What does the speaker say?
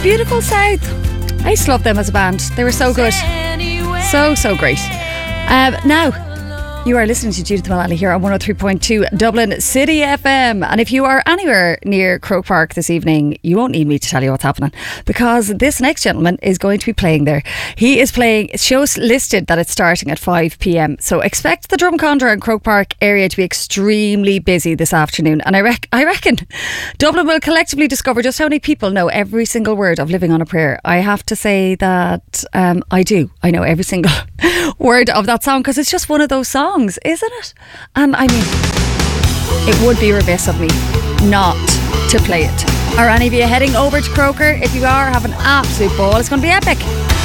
Beautiful South. I used to love them as a band. They were so good. So great. Now, you are listening to Judith Mullally here on 103.2 Dublin City FM. And if you are anywhere near Croke Park this evening, you won't need me to tell you what's happening, because this next gentleman is going to be playing there. He is playing, it shows listed that it's starting at 5 p.m. So expect the Drumcondra and Croke Park area to be extremely busy this afternoon. And I reckon Dublin will collectively discover just how many people know every single word of Living on a Prayer. I have to say that I do. I know every single word of that song, because it's just one of those songs, isn't it? And I mean, it would be remiss of me not to play it. Are any of you heading over to Croker? If you are, have an absolute ball. It's going to be epic.